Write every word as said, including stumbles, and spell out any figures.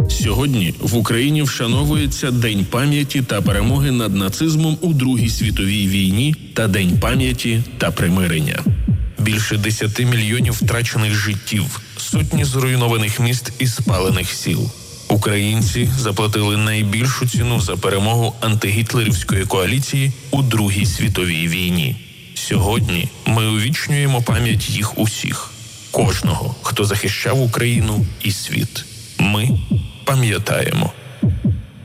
Сьогодні в Україні вшановується День пам'яті та перемоги над нацизмом у Другій світовій війні та День пам'яті та примирення. Більше десяти мільйонів втрачених життів, сотні зруйнованих міст і спалених сіл. Українці заплатили найбільшу ціну за перемогу антигітлерівської коаліції у Другій світовій війні. Сьогодні ми увічнюємо пам'ять їх усіх. Кожного, хто захищав Україну і світ. Ми пам'ятаємо.